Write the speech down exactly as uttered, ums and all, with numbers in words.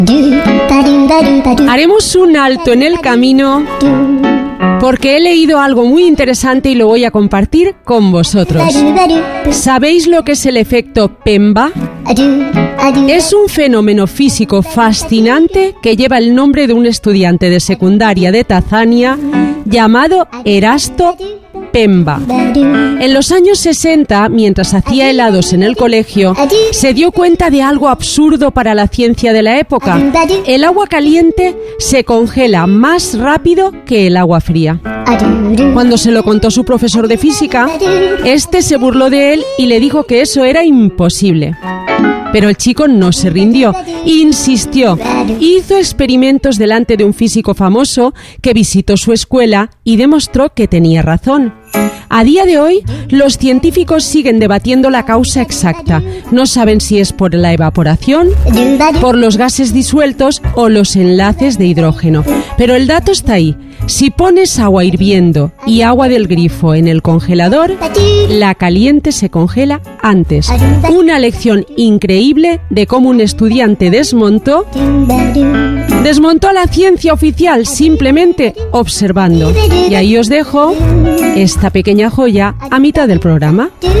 Haremos un alto en el camino porque he leído algo muy interesante y lo voy a compartir con vosotros. ¿Sabéis lo que es el efecto Pemba? Es un fenómeno físico fascinante que lleva el nombre de un estudiante de secundaria de Tanzania llamado Erasto Pemba. En los años sesenta, mientras hacía helados en el colegio, se dio cuenta de algo absurdo para la ciencia de la época. El agua caliente se congela más rápido que el agua fría. Cuando se lo contó su profesor de física, este se burló de él y le dijo que eso era imposible. Pero el chico no se rindió, insistió, hizo experimentos delante de un físico famoso que visitó su escuela y demostró que tenía razón. A día de hoy, los científicos siguen debatiendo la causa exacta. No saben si es por la evaporación, por los gases disueltos o los enlaces de hidrógeno. Pero el dato está ahí. Si pones agua hirviendo y agua del grifo en el congelador, la caliente se congela antes. Una lección increíble de cómo un estudiante desmontó, desmontó la ciencia oficial simplemente observando. Y ahí os dejo esta pequeña joya a mitad del programa.